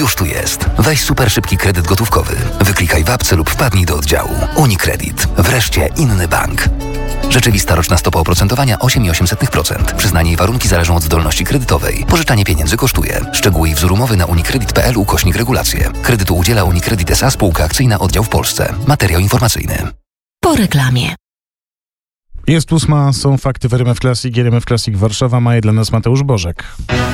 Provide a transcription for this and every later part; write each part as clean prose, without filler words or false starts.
już tu jest. Weź super szybki kredyt gotówkowy. Wyklikaj w apce lub wpadnij do oddziału. UniCredit. Wreszcie inny bank. Rzeczywista roczna stopa oprocentowania 8,8%. Przyznanie i warunki zależą od zdolności kredytowej. Pożyczanie pieniędzy kosztuje. Szczegóły i wzór umowy na unicredit.pl/regulacje. Kredytu udziela UniCredit S.A. Spółka akcyjna, oddział w Polsce. Materiał informacyjny. Po reklamie. Jest 8, są fakty w RMF Classic, RMF Classic Warszawa, ma je dla nas Mateusz Bożek.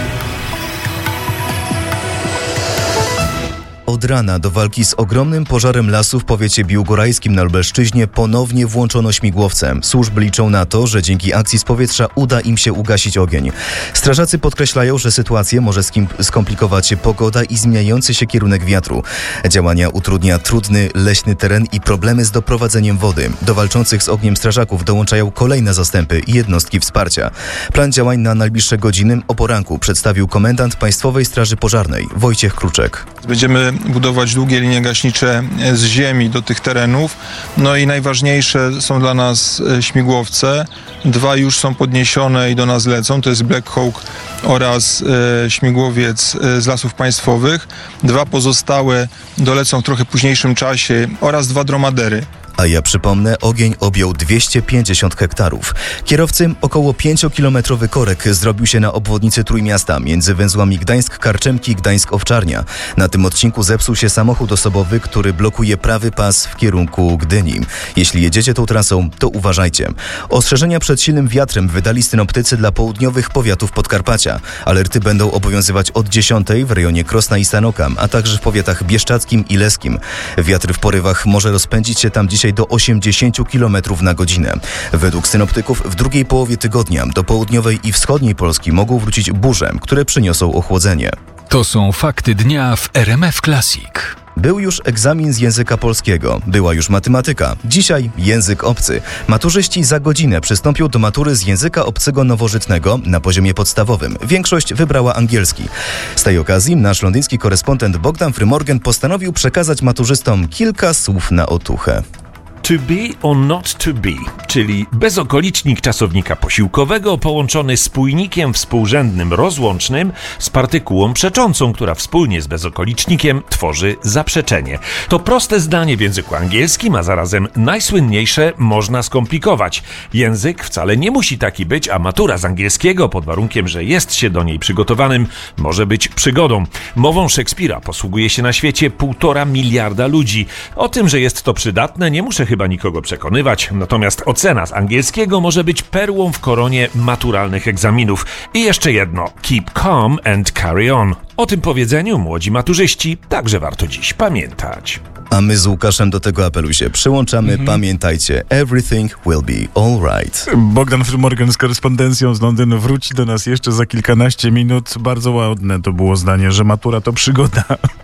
Od rana do walki z ogromnym pożarem lasu w powiecie biłgorajskim na Lubelszczyźnie ponownie włączono śmigłowce. Służby liczą na to, że dzięki akcji z powietrza uda im się ugasić ogień. Strażacy podkreślają, że sytuację może skomplikować pogoda i zmieniający się kierunek wiatru. Działania utrudnia trudny leśny teren i problemy z doprowadzeniem wody. Do walczących z ogniem strażaków dołączają kolejne zastępy i jednostki wsparcia. Plan działań na najbliższe godziny o poranku przedstawił komendant Państwowej Straży Pożarnej Wojciech Kruczek. Będziemy budować długie linie gaśnicze z ziemi do tych terenów. No i najważniejsze są dla nas śmigłowce. 2 już są podniesione i do nas lecą. To jest Black Hawk oraz śmigłowiec z Lasów Państwowych. 2 pozostałe dolecą w trochę późniejszym czasie oraz 2 dromadery. A ja przypomnę, ogień objął 250 hektarów. Kierowcy około 5-kilometrowy korek zrobił się na obwodnicy Trójmiasta między węzłami Gdańsk-Karczemki i Gdańsk-Owczarnia. Na tym odcinku zepsuł się samochód osobowy, który blokuje prawy pas w kierunku Gdyni. Jeśli jedziecie tą trasą, to uważajcie. Ostrzeżenia przed silnym wiatrem wydali synoptycy dla południowych powiatów Podkarpacia. Alerty będą obowiązywać od 10 w rejonie Krosna i Sanoka, a także w powiatach bieszczackim i leskim. Wiatr w porywach może rozpędzić się tam dzisiaj do 80 km na godzinę. Według synoptyków w drugiej połowie tygodnia do południowej i wschodniej Polski mogą wrócić burze, które przyniosą ochłodzenie. To są fakty dnia w RMF Classic. Był już egzamin z języka polskiego, była już matematyka, dzisiaj język obcy. Maturzyści za godzinę przystąpią do matury z języka obcego nowożytnego na poziomie podstawowym. Większość wybrała angielski. Z tej okazji nasz londyński korespondent Bogdan Frymorgan postanowił przekazać maturzystom kilka słów na otuchę. To be or not to be, czyli bezokolicznik czasownika posiłkowego połączony spójnikiem współrzędnym rozłącznym z partykułą przeczącą, która wspólnie z bezokolicznikiem tworzy zaprzeczenie. To proste zdanie w języku angielskim, a zarazem najsłynniejsze można skomplikować. Język wcale nie musi taki być, a matura z angielskiego, pod warunkiem, że jest się do niej przygotowanym, może być przygodą. Mową Szekspira posługuje się na świecie 1,5 miliarda ludzi. O tym, że jest to przydatne, nie muszę chyba nikogo przekonywać, natomiast ocena z angielskiego może być perłą w koronie maturalnych egzaminów. I jeszcze jedno, keep calm and carry on. O tym powiedzeniu, młodzi maturzyści, także warto dziś pamiętać. A my z Łukaszem do tego apelu się przyłączamy. Pamiętajcie, everything will be alright. Bogdan Frymorgan z korespondencją z Londynu wróci do nas jeszcze za kilkanaście minut. Bardzo ładne to było zdanie, że matura to przygoda.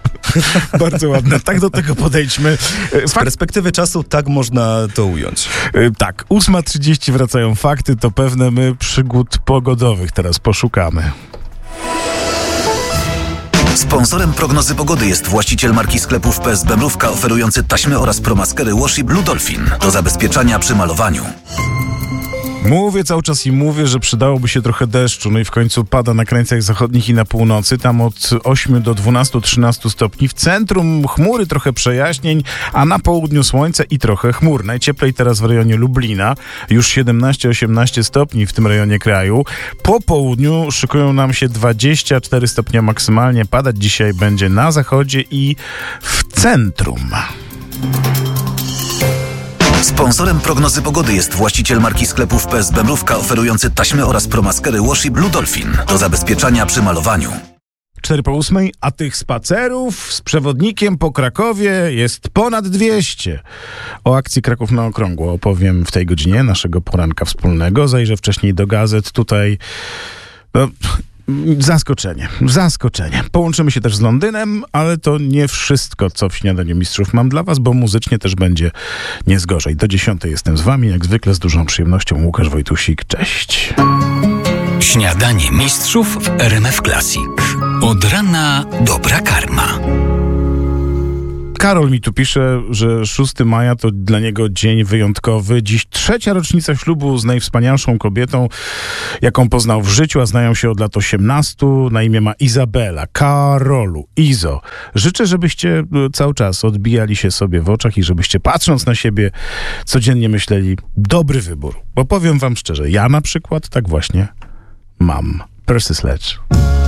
Bardzo ładne. Tak do tego podejdźmy. Z perspektywy czasu tak można to ująć. Tak, 8:30 wracają fakty, to pewne my przygód pogodowych teraz poszukamy. Sponsorem prognozy pogody jest właściciel marki sklepów PSB Mrówka oferujący taśmy oraz promaskery Washi Blue Dolphin do zabezpieczania przy malowaniu. Mówię cały czas i mówię, że przydałoby się trochę deszczu, no i w końcu pada na krańcach zachodnich i na północy, tam od 8 do 12-13 stopni. W centrum chmury, trochę przejaśnień, a na południu słońce i trochę chmur. Najcieplej teraz w rejonie Lublina, już 17-18 stopni w tym rejonie kraju. Po południu szykują nam się 24 stopnia maksymalnie. Padać dzisiaj będzie na zachodzie i w centrum. Sponsorem prognozy pogody jest właściciel marki sklepów PSB Mrówka oferujący taśmy oraz promaskery Washi Blue Dolphin do zabezpieczania przy malowaniu. 4:08, a tych spacerów z przewodnikiem po Krakowie jest ponad 200. O akcji Kraków na Okrągło opowiem w tej godzinie naszego poranka wspólnego. Zajrzę wcześniej do gazet. Tutaj Zaskoczenie. Połączymy się też z Londynem, ale to nie wszystko, co w Śniadaniu Mistrzów mam dla was, bo muzycznie też będzie nie zgorzej. Do 10 jestem z wami, jak zwykle z dużą przyjemnością. Łukasz Wojtusik, cześć. Śniadanie Mistrzów w RMF Classic. Od rana dobra karma. Karol mi tu pisze, że 6 maja to dla niego dzień wyjątkowy. Dziś 3. rocznica ślubu z najwspanialszą kobietą, jaką poznał w życiu, a znają się od lat 18. Na imię ma Izabela. Karolu, Izo. Życzę, żebyście cały czas odbijali się sobie w oczach i żebyście, patrząc na siebie, codziennie myśleli, dobry wybór. Bo powiem wam szczerze, ja na przykład tak właśnie mam. Percy Sledge.